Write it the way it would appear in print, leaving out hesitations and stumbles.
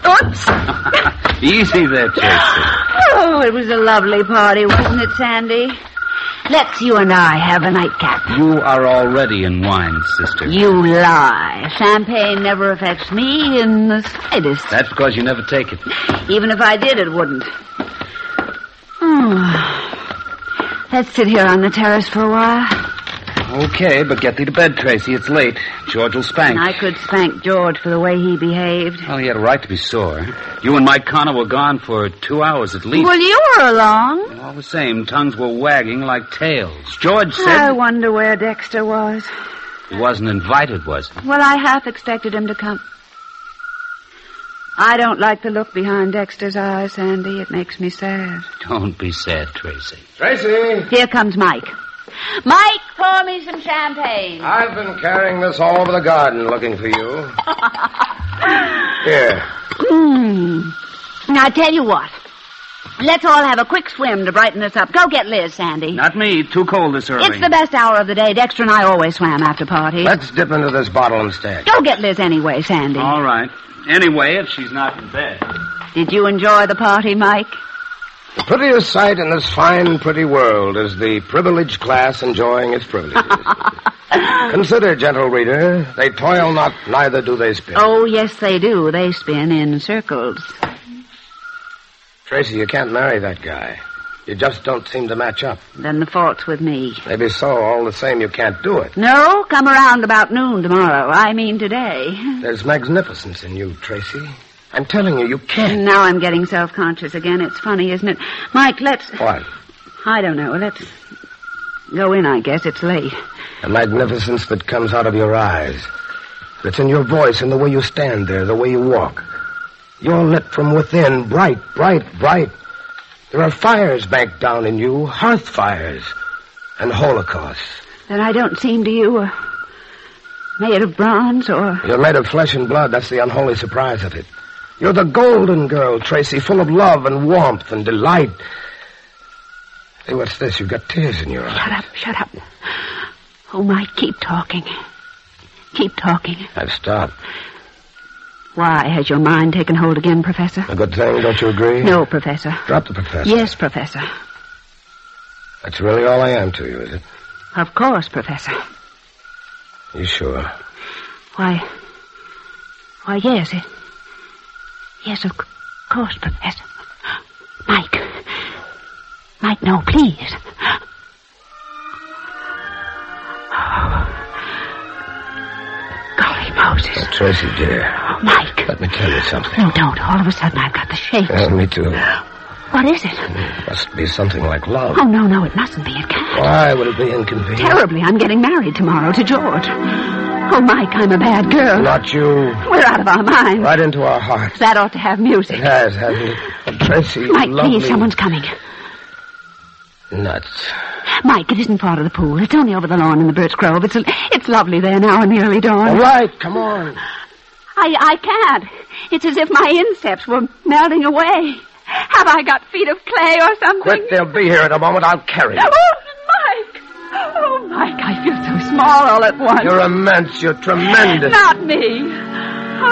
Oops. Easy there, Tracy. Oh, it was a lovely party, wasn't it, Sandy? Let's you and I have a nightcap. You are already in wine, sister. You lie. Champagne never affects me in the slightest. That's because you never take it. Even if I did, it wouldn't. Let's sit here on the terrace for a while. Okay, but get thee to bed, Tracy. It's late. George will spank. I could spank George for the way he behaved. Well, he had a right to be sore. You and Mike Connor were gone for 2 hours at least. Well, you were along. All the same, tongues were wagging like tails. George said... I wonder where Dexter was. He wasn't invited, was he? Well, I half expected him to come. I don't like the look behind Dexter's eyes, Sandy. It makes me sad. Don't be sad, Tracy. Tracy! Here comes Mike. Mike, pour me some champagne. I've been carrying this all over the garden looking for you. Here. Now, tell you what. Let's all have a quick swim to brighten us up. Go get Liz, Sandy. Not me. Too cold this early. It's the best hour of the day. Dexter and I always swam after parties. Let's dip into this bottle instead. Go get Liz anyway, Sandy. All right. Anyway, if she's not in bed. Did you enjoy the party, Mike? The prettiest sight in this fine, pretty world is the privileged class enjoying its privileges. Consider, gentle reader, they toil not, neither do they spin. Oh, yes, they do. They spin in circles. Tracy, you can't marry that guy. You just don't seem to match up. Then the fault's with me. Maybe so. All the same, you can't do it. No, come around about noon tomorrow. I mean today. There's magnificence in you, Tracy. I'm telling you, you can't. Now I'm getting self-conscious again. It's funny, isn't it? Mike, let's... What? I don't know. Let's go in, I guess. It's late. The magnificence that comes out of your eyes. It's in your voice, in the way you stand there, the way you walk. You're lit from within, bright, bright, bright. There are fires banked down in you, hearth fires, and holocausts. Then I don't seem to you made of bronze or... You're made of flesh and blood. That's the unholy surprise of it. You're the golden girl, Tracy, full of love and warmth and delight. Hey, what's this? You've got tears in your eyes. Shut up. Oh, Mike, keep talking. Keep talking. I've stopped. Why, has your mind taken hold again, Professor? A good thing, don't you agree? No, Professor. Drop the professor. Yes, Professor. That's really all I am to you, is it? Of course, Professor. You sure? Why, yes. Yes, of course, Professor. Mike, no, please. Golly Moses. Oh, Tracy, dear. Oh, Mike. Let me tell you something. No, don't. All of a sudden, I've got the shakes. Me too. What is it? It must be something like love. Oh, no, it mustn't be. It can't. Why would it be inconvenient? Terribly. I'm getting married tomorrow to George. Oh, Mike, I'm a bad girl. Not you. We're out of our minds. Right into our hearts. That ought to have music. It has, hasn't it? Oh, Tracy, Mike, lovely. please, someone's coming. Nuts. Mike, it isn't far to the pool. It's only over the lawn in the birch grove. It's lovely there now in the early dawn. All right, come on. I can't. It's as if my insteps were melting away. Have I got feet of clay or something? Quit, they'll be here in a moment. I'll carry you. Oh, Mike, I feel so small all at once. You're immense. You're tremendous. Not me.